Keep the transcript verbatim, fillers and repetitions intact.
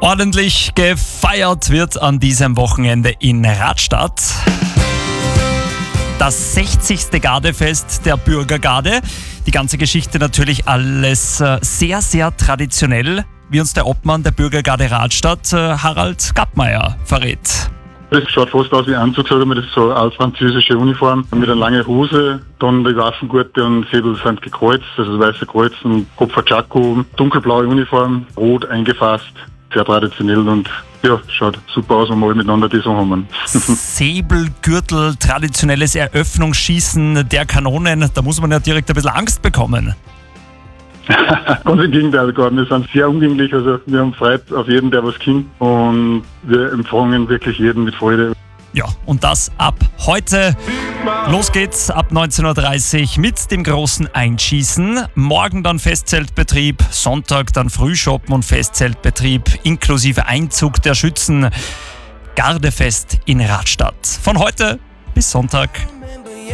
Ordentlich gefeiert wird an diesem Wochenende in Radstadt das sechzigste Gardefest der Bürgergarde. Die ganze Geschichte natürlich alles sehr, sehr traditionell, wie uns der Obmann der Bürgergarde Radstadt, Harald Gappmeier, verrät. Das schaut fast aus wie Anzug, sagen wir, das ist so eine altfranzösische Uniform mit einer langen Hose, dann die Waffengurte und Säbel sind gekreuzt, also das weiße Kreuz und Kopf ein Tschakko, dunkelblaue Uniform, rot eingefasst, sehr traditionell und ja, schaut super aus, wenn wir alle miteinander die so haben. Säbelgürtel, traditionelles Eröffnungsschießen der Kanonen, da muss man ja direkt ein bisschen Angst bekommen. Ganz im Gegenteil, wir sind sehr umgänglich, also wir haben Freude auf jeden, der was kann und wir empfangen wirklich jeden mit Freude. Ja, und das ab heute. Los geht's ab neunzehn Uhr dreißig mit dem großen Einschießen. Morgen dann Festzeltbetrieb, Sonntag dann Frühschoppen und Festzeltbetrieb inklusive Einzug der Schützen. Gardefest in Radstadt. Von heute bis Sonntag.